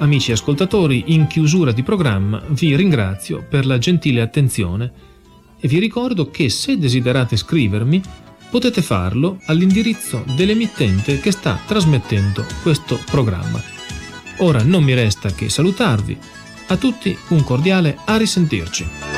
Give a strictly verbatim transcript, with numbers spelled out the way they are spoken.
Amici ascoltatori, in chiusura di programma vi ringrazio per la gentile attenzione e vi ricordo che se desiderate scrivermi potete farlo all'indirizzo dell'emittente che sta trasmettendo questo programma. Ora non mi resta che salutarvi. A tutti un cordiale a risentirci.